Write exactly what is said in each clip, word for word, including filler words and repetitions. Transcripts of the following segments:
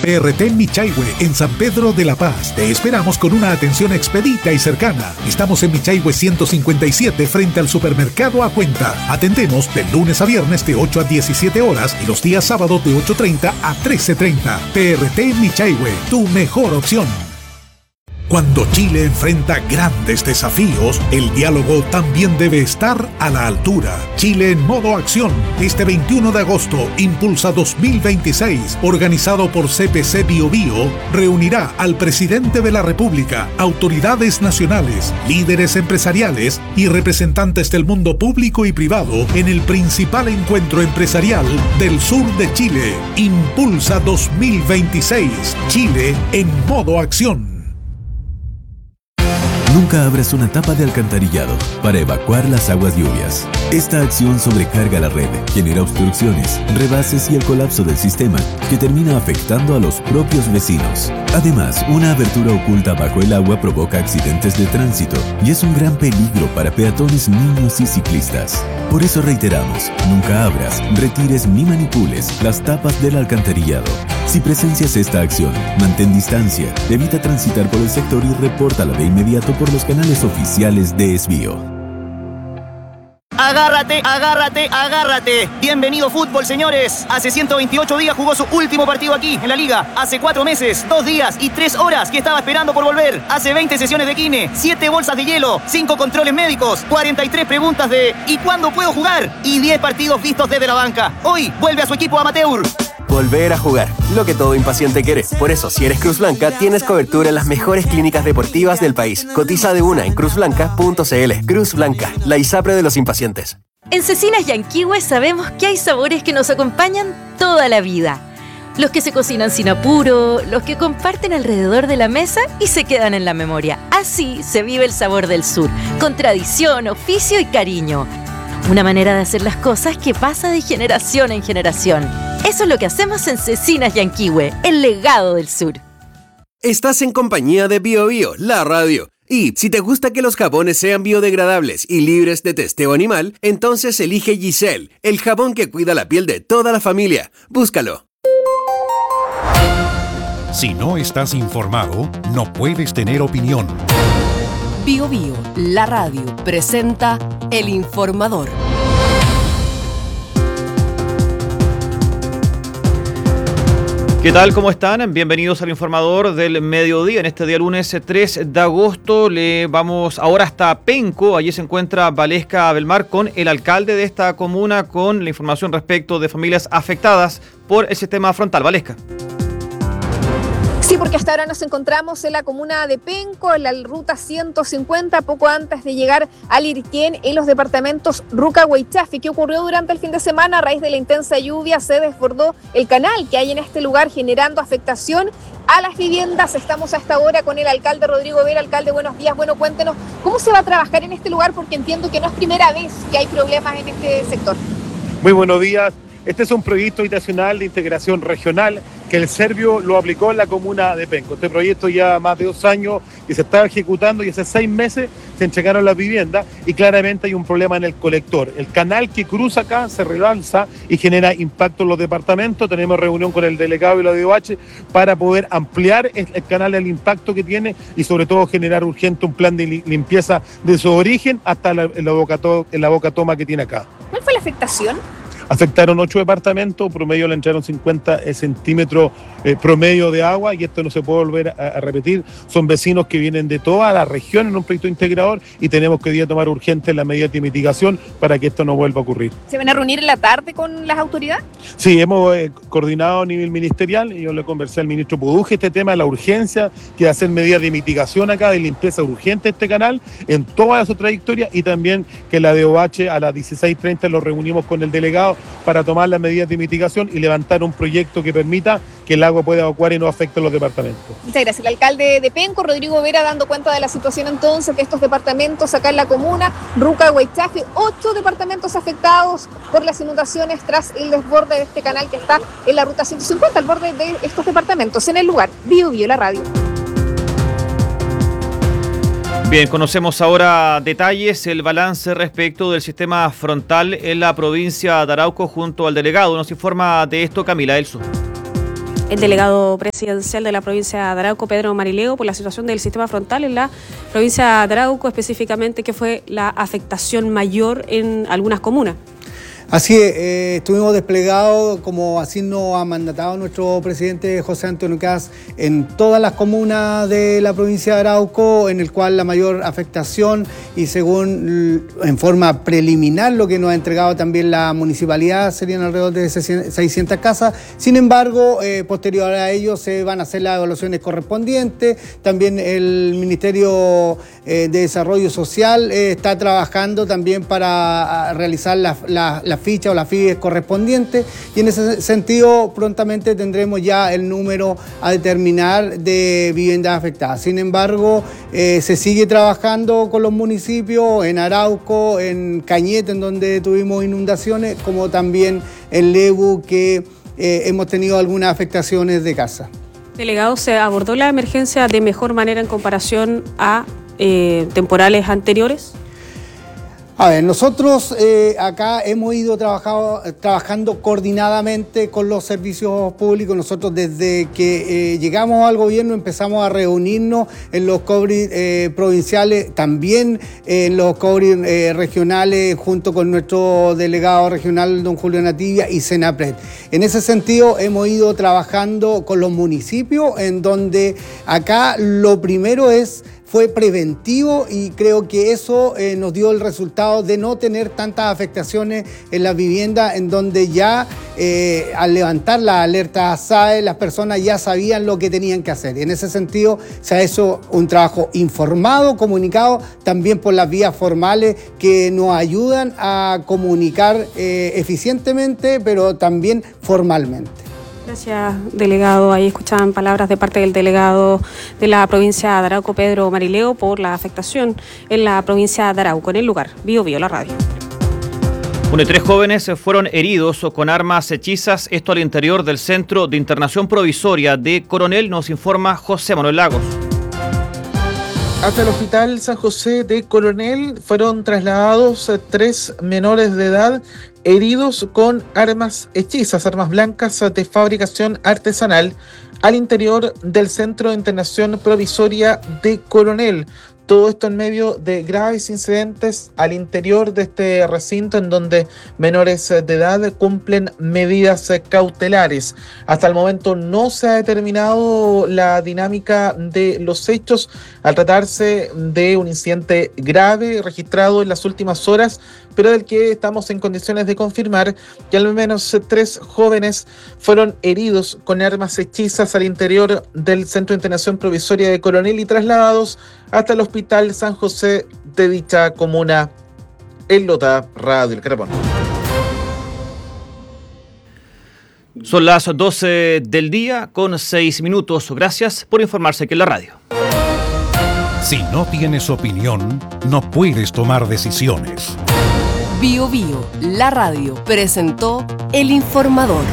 P R T Michaihue, en San Pedro de la Paz. Te esperamos con una atención expedita y cercana. Estamos en Michaihue ciento cincuenta y siete, frente al supermercado A Cuenta. Atendemos de lunes a viernes de ocho a diecisiete horas y los días sábados de ocho treinta a trece treinta. P R T Michaihue, tu mejor opción. Cuando Chile enfrenta grandes desafíos, el diálogo también debe estar a la altura. Chile en modo acción, este veintiuno de agosto, Impulsa dos mil veintiséis, organizado por C P C Biobío, reunirá al presidente de la República, autoridades nacionales, líderes empresariales y representantes del mundo público y privado en el principal encuentro empresarial del sur de Chile. Impulsa dos mil veintiséis, Chile en modo acción. Nunca abras una tapa de alcantarillado para evacuar las aguas lluvias. Esta acción sobrecarga la red, genera obstrucciones, rebases y el colapso del sistema, que termina afectando a los propios vecinos. Además, una abertura oculta bajo el agua provoca accidentes de tránsito y es un gran peligro para peatones, niños y ciclistas. Por eso reiteramos, nunca abras, retires ni manipules las tapas del alcantarillado. Si presencias esta acción, mantén distancia, evita transitar por el sector y repórtala de inmediato por los canales oficiales de Esbio. Agárrate, agárrate, agárrate. Bienvenido fútbol, señores. Hace ciento veintiocho días jugó su último partido aquí, en la Liga. Hace cuatro meses, dos días y tres horas que estaba esperando por volver. Hace veinte sesiones de kine, siete bolsas de hielo, cinco controles médicos, cuarenta y tres preguntas de ¿y cuándo puedo jugar? Y diez partidos vistos desde la banca. Hoy vuelve a su equipo amateur. Volver a jugar, lo que todo impaciente quiere. Por eso, si eres Cruz Blanca, tienes cobertura en las mejores clínicas deportivas del país. Cotiza de una en cruz blanca punto c l. Cruz Blanca, la ISAPRE de los impacientes. En Cecinas Yanquihue sabemos que hay sabores que nos acompañan toda la vida. Los que se cocinan sin apuro, los que comparten alrededor de la mesa y se quedan en la memoria. Así se vive el sabor del sur, con tradición, oficio y cariño. Una manera de hacer las cosas que pasa de generación en generación. Eso es lo que hacemos en Cecinas Yanquihue, el legado del sur. Estás en compañía de Biobío, la radio. Y si te gusta que los jabones sean biodegradables y libres de testeo animal, entonces elige Giselle, el jabón que cuida la piel de toda la familia. Búscalo. Si no estás informado, no puedes tener opinión. Biobío, la radio, presenta El Informador. ¿Qué tal? ¿Cómo están? Bienvenidos al Informador del Mediodía. En este día lunes tres de agosto le vamos ahora hasta Penco. Allí se encuentra Valesca Belmar con el alcalde de esta comuna con la información respecto de familias afectadas por el sistema frontal. Valesca. Sí, porque hasta ahora nos encontramos en la comuna de Penco, en la ruta ciento cincuenta, poco antes de llegar a Lirquén, en los departamentos Ruca-Huaychafe. ¿Qué ocurrió durante el fin de semana? A raíz de la intensa lluvia se desbordó el canal que hay en este lugar, generando afectación a las viviendas. Estamos a esta hora con el alcalde Rodrigo Vera. Alcalde, buenos días. Bueno, cuéntenos, ¿cómo se va a trabajar en este lugar? Porque entiendo que no es primera vez que hay problemas en este sector. Muy buenos días. Este es un proyecto habitacional de integración regional que el Servio lo aplicó en la comuna de Penco. Este proyecto ya más de dos años y se está ejecutando y hace seis meses se entregaron las viviendas y claramente hay un problema en el colector. El canal que cruza acá se rebalsa y genera impacto en los departamentos. Tenemos reunión con el delegado y la D O H para poder ampliar el canal, el impacto que tiene y sobre todo generar urgente un plan de limpieza de su origen hasta la, la, boca, la boca toma que tiene acá. ¿Cuál fue la afectación? Afectaron ocho departamentos, promedio le entraron cincuenta centímetros eh, promedio de agua y esto no se puede volver a, a repetir. Son vecinos que vienen de toda la región en un proyecto integrador y tenemos que hoy día tomar urgente las medidas de mitigación para que esto no vuelva a ocurrir. ¿Se van a reunir en la tarde con las autoridades? Sí, hemos eh, coordinado a nivel ministerial y yo le conversé al ministro Puduje este tema, la urgencia que hacer medidas de mitigación acá, de limpieza urgente de este canal en toda su trayectoria y también que la D O H a las dieciséis treinta lo reunimos con el delegado para tomar las medidas de mitigación y levantar un proyecto que permita que el agua pueda evacuar y no afecte a los departamentos. Muchas gracias. El alcalde de Penco, Rodrigo Vera, dando cuenta de la situación entonces, que estos departamentos acá en la comuna, Ruca-Huaychafe, ocho departamentos afectados por las inundaciones tras el desborde de este canal que está en la ruta ciento cincuenta, al borde de estos departamentos. En el lugar, Biobío, la radio. Bien, conocemos ahora detalles, el balance respecto del sistema frontal en la provincia de Arauco junto al delegado. Nos informa de esto Camila Elso. el delegado presidencial de la provincia de Arauco, Pedro Marileo, por la situación del sistema frontal en la provincia de Arauco, específicamente que fue la afectación mayor en algunas comunas. Así es, eh, estuvimos desplegados, como así nos ha mandatado nuestro presidente José Antonio Kast, en todas las comunas de la provincia de Arauco, en el cual la mayor afectación y según en forma preliminar lo que nos ha entregado también la municipalidad serían alrededor de seiscientas casas. Sin embargo, eh, posterior a ello se van a hacer las evaluaciones correspondientes. También el Ministerio eh, de Desarrollo Social eh, está trabajando también para realizar la, la, la ficha o las fichas correspondientes, y en ese sentido prontamente tendremos ya el número a determinar de viviendas afectadas. Sin embargo, eh, se sigue trabajando con los municipios en Arauco, en Cañete, en donde tuvimos inundaciones, como también en Lebu, que eh, hemos tenido algunas afectaciones de casa. Delegado, ¿se abordó la emergencia de mejor manera en comparación a eh, temporales anteriores? A ver, nosotros eh, acá hemos ido trabajado, trabajando coordinadamente con los servicios públicos. Nosotros desde que eh, llegamos al gobierno empezamos a reunirnos en los C O B R I eh, provinciales, también eh, en los C O B R I eh, regionales, junto con nuestro delegado regional, don Julio Nativia, y Senapred. En ese sentido hemos ido trabajando con los municipios, en donde acá lo primero es fue preventivo, y creo que eso eh, nos dio el resultado de no tener tantas afectaciones en las viviendas, en donde ya eh, al levantar la alerta S A E las personas ya sabían lo que tenían que hacer. Y en ese sentido se ha hecho un trabajo informado, comunicado, también por las vías formales que nos ayudan a comunicar eh, eficientemente, pero también formalmente. Gracias, delegado. Ahí escuchaban palabras de parte del delegado de la provincia de Arauco, Pedro Marileo, por la afectación en la provincia de Arauco, en el lugar. Bio Bio, la radio. Bueno, y tres jóvenes fueron heridos con armas hechizas, esto al interior del Centro de Internación Provisoria de Coronel, nos informa José Manuel Lagos. Hasta el Hospital San José de Coronel fueron trasladados tres menores de edad heridos con armas hechizas, armas blancas de fabricación artesanal, al interior del Centro de Internación Provisoria de Coronel. Todo esto en medio de graves incidentes al interior de este recinto, en donde menores de edad cumplen medidas cautelares. Hasta el momento no se ha determinado la dinámica de los hechos, al tratarse de un incidente grave registrado en las últimas horas, pero del que estamos en condiciones de confirmar que al menos tres jóvenes fueron heridos con armas hechizas al interior del Centro de Internación Provisoria de Coronel y trasladados hasta el Hospital San José de dicha comuna. En Lota, Radio El Carapón. Son las doce del día con seis minutos. Gracias por informarse aquí en la radio. Si no tienes opinión, no puedes tomar decisiones. Bio Bio, la radio, presentó El Informador.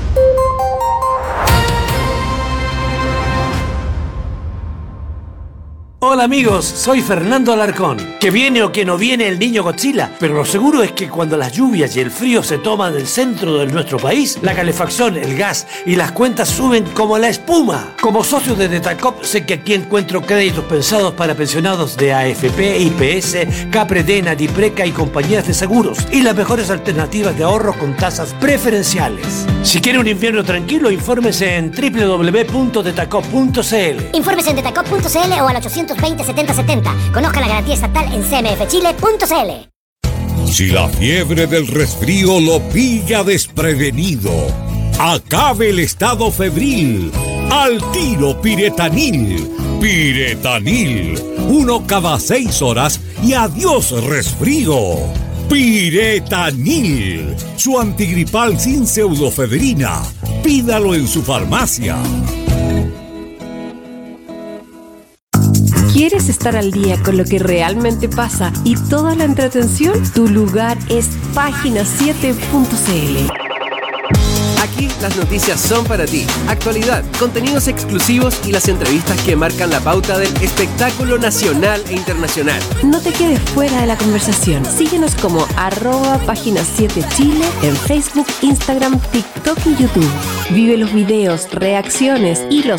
Hola amigos, soy Fernando Alarcón. Que viene o que no viene el niño Godzilla, pero lo seguro es que cuando las lluvias y el frío se toman el centro de nuestro país, la calefacción, el gas y las cuentas suben como la espuma. Como socio de Detacop sé que aquí encuentro créditos pensados para pensionados de A F P, I P S, Capredena, Dipreca y compañías de seguros, y las mejores alternativas de ahorro con tasas preferenciales. Si quiere un invierno tranquilo, infórmese en doble u doble u doble u punto detacop punto c l. Infórmese en detacop punto c l o al ochocientos veinte, setenta setenta. Conozca la garantía estatal en c m f chile punto c l. Si la fiebre del resfrío lo pilla desprevenido, acabe el estado febril. Al tiro Piretanil. Piretanil. Uno cada seis horas y adiós resfrío. Piretanil. Su antigripal sin pseudofebrina. Pídalo en su farmacia. ¿Quieres estar al día con lo que realmente pasa y toda la entretención? Tu lugar es página siete punto c l. Aquí las noticias son para ti. Actualidad, contenidos exclusivos y las entrevistas que marcan la pauta del espectáculo nacional e internacional. No te quedes fuera de la conversación. Síguenos como arroba página siete Chile en Facebook, Instagram, TikTok y YouTube. Vive los videos, reacciones y los